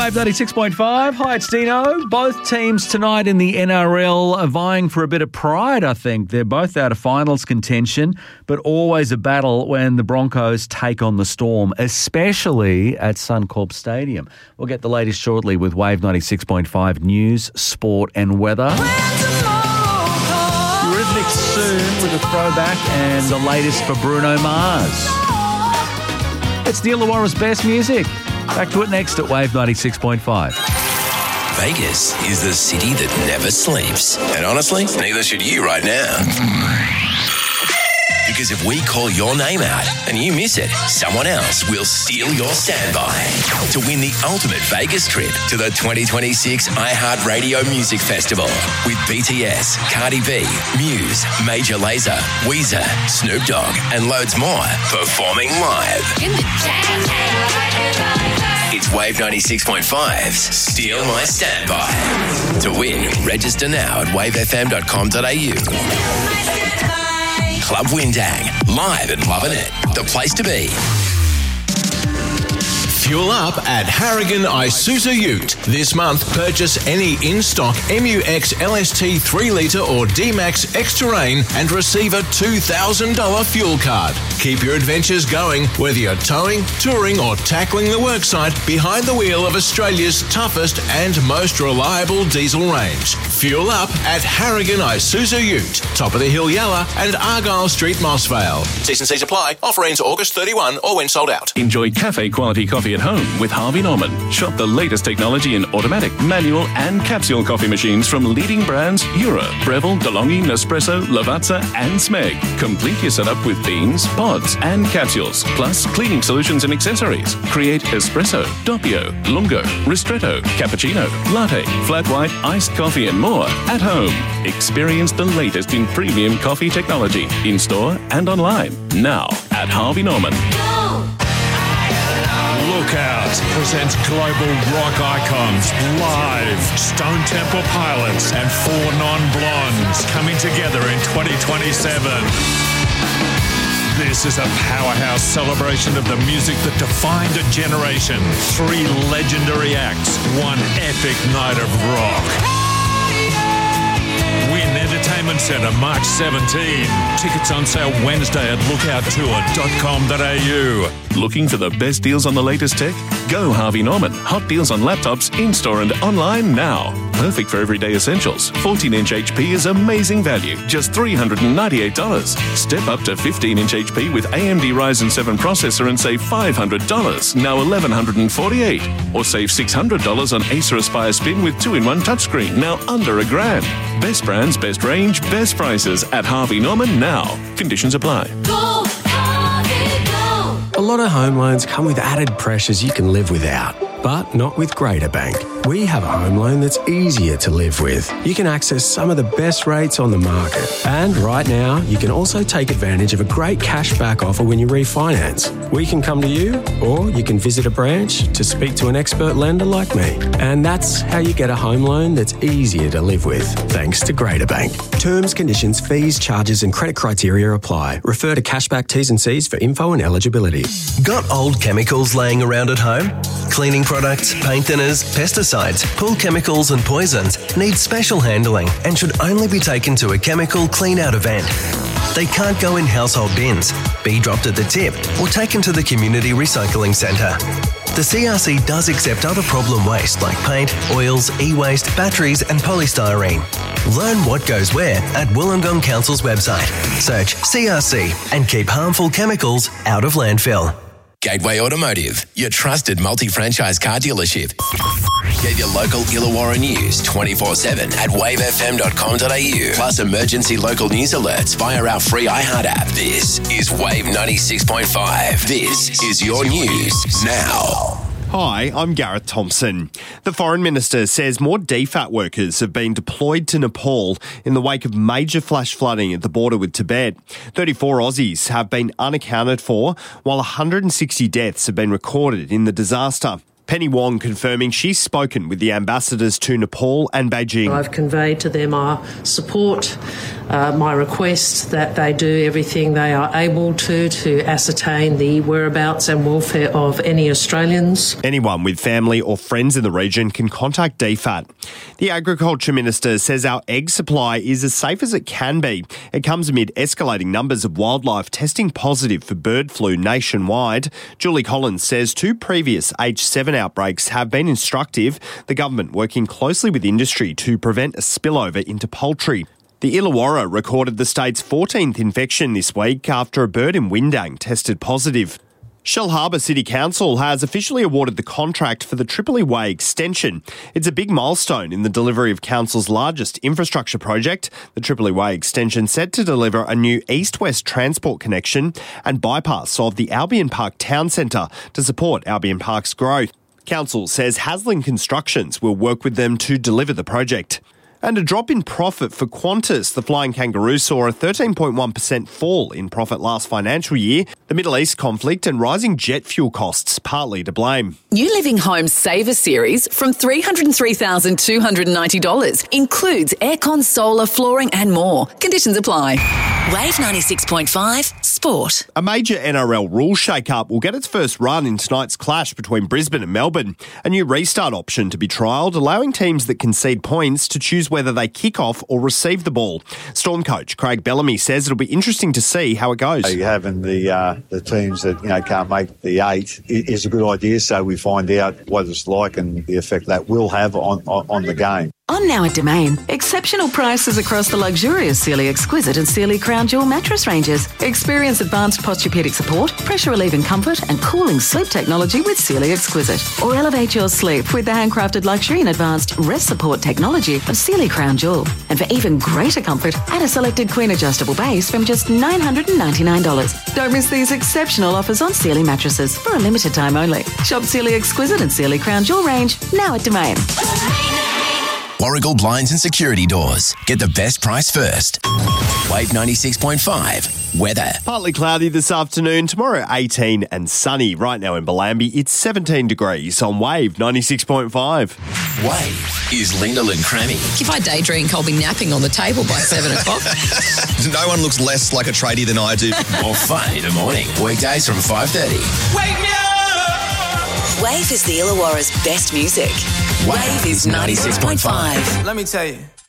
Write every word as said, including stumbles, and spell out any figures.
Wave ninety-six point five. Hi, it's Dino. Both teams tonight in the N R L are vying for a bit of pride, I think. They're both out of finals contention, but always a battle when the Broncos take on the Storm, especially at Suncorp Stadium. We'll get the latest shortly with Wave ninety-six point five news, sport and weather. Eurythmics soon with a throwback and the latest for Bruno Mars. It's Neil Illawarra's best music. Back to it next at Wave ninety-six point five. Vegas is the city that never sleeps. And honestly, neither should you right now. Because if we call your name out and you miss it, someone else will steal your standby to win the ultimate Vegas trip to the twenty twenty-six iHeartRadio Music Festival with B T S, Cardi B, Muse, Major Lazer, Weezer, Snoop Dogg, and loads more performing live. It's Wave ninety-six point five's Steal My Standby. To win, register now at wave f m dot com dot a u. Club Windang, live and loving it. The place to be. Fuel up at Harrigan Isuzu Ute. This month, purchase any in-stock M U X L S T three litre or D-Max X-Terrain and receive a two thousand dollars fuel card. Keep your adventures going, whether you're towing, touring or tackling the worksite behind the wheel of Australia's toughest and most reliable diesel range. Fuel up at Harrigan Isuzu Ute, top of the hill Yalla and Argyle Street, Mossvale. T's and C's apply. Offer ends August thirty-first or when sold out. Enjoy cafe quality coffee at home with Harvey Norman. Shop the latest technology in automatic, manual and capsule coffee machines from leading brands Eura, Breville, DeLonghi, Nespresso, Lavazza and Smeg. Complete your setup with beans, pods and capsules, plus cleaning solutions and accessories. Create espresso, doppio, lungo, ristretto, cappuccino, latte, flat white, iced coffee and more at home. Experience the latest in premium coffee technology in store and online now at Harvey Norman. Look Out presents global rock icons live. Stone Temple Pilots and Four Non-Blondes coming together in twenty twenty-seven. This is a powerhouse celebration of the music that defined a generation. Three legendary acts, one epic night of rock. Win Entertainment Centre March seventeenth. Tickets on sale Wednesday at lookout tour dot com dot a u. Looking for the best deals on the latest tech? Go Harvey Norman. Hot deals on laptops in-store and online now. Perfect for everyday essentials. fourteen inch H P is amazing value, just three hundred ninety-eight dollars. Step up to fifteen inch H P with A M D Ryzen seven processor and save five hundred dollars, now eleven forty-eight dollars. Or save six hundred dollars on Acer Aspire Spin with two in one touchscreen, now under a grand. Best brands, best range, best prices at Harvey Norman now. Conditions apply. Go, Harvey, go. A lot of home loans come with added pressures you can live without, but not with Greater Bank. We have a home loan that's easier to live with. You can access some of the best rates on the market. And right now, you can also take advantage of a great cashback offer when you refinance. We can come to you, or you can visit a branch to speak to an expert lender like me. And that's how you get a home loan that's easier to live with, thanks to Greater Bank. Terms, conditions, fees, charges and credit criteria apply. Refer to Cashback T's and C's for info and eligibility. Got old chemicals laying around at home? Cleaning products, paint thinners, pesticides, pool chemicals and poisons need special handling and should only be taken to a chemical clean-out event. They can't go in household bins, be dropped at the tip or taken to the community recycling centre. The C R C does accept other problem waste like paint, oils, e-waste, batteries and polystyrene. Learn what goes where at Wollongong Council's website. Search C R C and keep harmful chemicals out of landfill. Gateway Automotive, your trusted multi-franchise car dealership. Get your local Illawarra news twenty-four seven at wave f m dot com dot a u. Plus emergency local news alerts via our free iHeart app. This is Wave ninety-six point five. This is your news now. Hi, I'm Gareth Thompson. The Foreign Minister says more D FAT workers have been deployed to Nepal in the wake of major flash flooding at the border with Tibet. thirty-four Aussies have been unaccounted for, while one hundred sixty deaths have been recorded in the disaster. Penny Wong confirming she's spoken with the ambassadors to Nepal and Beijing. I've conveyed to them our support uh, my request that they do everything they are able to to ascertain the whereabouts and welfare of any Australians. Anyone with family or friends in the region can contact D F A T. The Agriculture Minister says our egg supply is as safe as it can be. It comes amid escalating numbers of wildlife testing positive for bird flu nationwide. Julie Collins says two previous H seven outbreaks have been instructive, the government working closely with industry to prevent a spillover into poultry. The Illawarra recorded the state's fourteenth infection this week after a bird in Windang tested positive. Shell Harbour City Council has officially awarded the contract for the Tripoli Way extension. It's a big milestone in the delivery of Council's largest infrastructure project. The Tripoli Way extension set to deliver a new east-west transport connection and bypass of the Albion Park Town Centre to support Albion Park's growth. Council says Hasling Constructions will work with them to deliver the project. And a drop in profit for Qantas. The Flying Kangaroo saw a thirteen point one percent fall in profit last financial year. The Middle East conflict and rising jet fuel costs partly to blame. New Living Homes Saver Series from three hundred three thousand two hundred ninety dollars includes aircon, solar, flooring and more. Conditions apply. Wave ninety-six point five Sport. A major N R L rule shake-up will get its first run in tonight's clash between Brisbane and Melbourne. A new restart option to be trialled, allowing teams that concede points to choose whether they kick off or receive the ball. Storm coach Craig Bellamy says it'll be interesting to see how it goes. Having the uh, the teams that you know can't make the eight is a good idea, so we find out what it's like and the effect that will have on, on, on the game. On now at Domain. Exceptional prices across the luxurious Sealy Exquisite and Sealy Crown Jewel mattress ranges. Experience advanced posturepedic support, pressure relieving comfort and cooling sleep technology with Sealy Exquisite. Or elevate your sleep with the handcrafted luxury and advanced rest support technology of Sealy Crown Jewel. And for even greater comfort, add a selected queen adjustable base from just nine hundred ninety-nine dollars. Don't miss these exceptional offers on Sealy mattresses for a limited time only. Shop Sealy Exquisite and Sealy Crown Jewel range now at Domain. Warragul Blinds and Security Doors. Get the best price first. Wave ninety-six point five. Weather. Partly cloudy this afternoon. Tomorrow eighteen and sunny. Right now in Bellambi, it's seventeen degrees on Wave ninety-six point five. Wave is Lyndall and Crammy. If I day drink, I'll be napping on the table by seven o'clock. No one looks less like a tradie than I do. More fun in the morning. Weekdays from five thirty. Wake me up! Wave is the Illawarra's best music. Wave is ninety-six point five. Let me tell you.